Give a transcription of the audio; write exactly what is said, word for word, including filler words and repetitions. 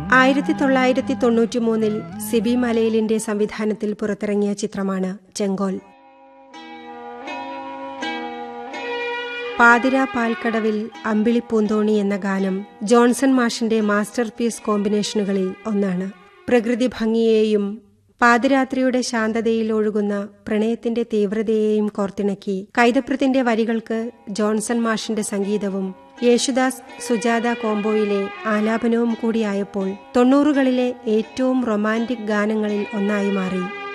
ആയിരത്തി തൊള്ളായിരത്തി തൊണ്ണൂറ്റി മൂന്നിൽ സിബി മലയിലിന്റെ സംവിധാനത്തിൽ പുറത്തിറങ്ങിയ ചിത്രമാണ് ചെങ്കോൽ. പാതിരാ പാൽക്കടവിൽ അമ്പിളിപ്പൂന്തോണി എന്ന ഗാനം ജോൺസൺ മാഷിന്റെ മാസ്റ്റർ പീസ് കോമ്പിനേഷനുകളിൽ ഒന്നാണ്. പ്രകൃതി ഭംഗിയെയും പാതിരാത്രിയുടെ ശാന്തതയിൽ ഒഴുകുന്ന പ്രണയത്തിന്റെ തീവ്രതയെയും കോർത്തിണക്കി കൈതപ്രത്തിന്റെ വരികൾക്ക് ജോൺസൺ മാഷിന്റെ സംഗീതവും യേശുദാസ് സുജാത കോംബോയിലെ ആലാപനവും കൂടിയായപ്പോൾ തൊണ്ണൂറുകളിലെ ഏറ്റവും റൊമാന്റിക് ഗാനങ്ങളിൽ ഒന്നായി മാറി.